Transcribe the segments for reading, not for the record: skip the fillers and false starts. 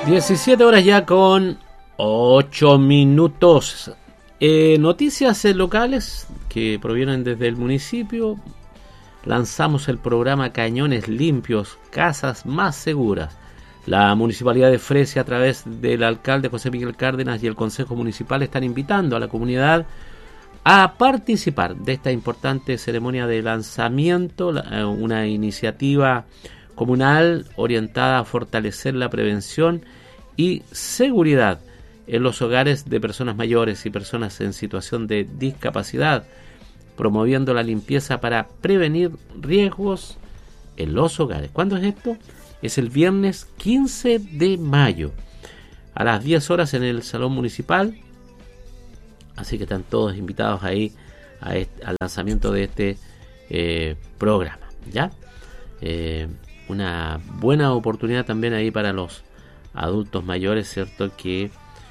17 horas ya con 8 minutos. Noticias locales que provienen desde el municipio. Lanzamos el programa Cañones Limpios, Casas Más Seguras. La Municipalidad de Fresia, a través del alcalde José Miguel Cárdenas y el Consejo Municipal, están invitando a la comunidad a participar de esta importante ceremonia de lanzamiento, una iniciativa comunal orientada a fortalecer la prevención y seguridad en los hogares de personas mayores y personas en situación de discapacidad, promoviendo la limpieza para prevenir riesgos en los hogares. ¿Cuándo es esto? Es el viernes 15 de mayo a las 10 horas en el Salón Municipal, así que están todos invitados ahí al lanzamiento de este programa, ¿ya? Una buena oportunidad también ahí para los adultos mayores, ¿cierto? Que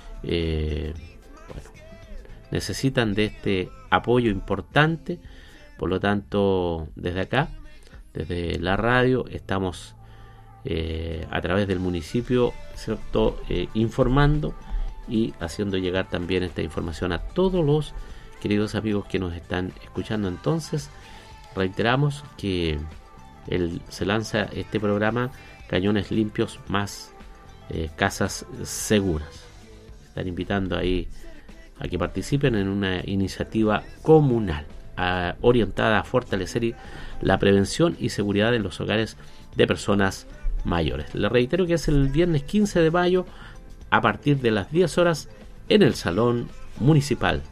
necesitan de este apoyo importante. Por lo tanto, desde acá, desde la radio, estamos a través del municipio, ¿cierto? Informando y haciendo llegar también esta información a todos los queridos amigos que nos están escuchando. Entonces, reiteramos que se lanza este programa Cañones Limpios más Casas Seguras. Están invitando ahí a que participen en una iniciativa comunal orientada a fortalecer la prevención y seguridad en los hogares de personas mayores. Les reitero que es el viernes 15 de mayo a partir de las 10 horas en el Salón Municipal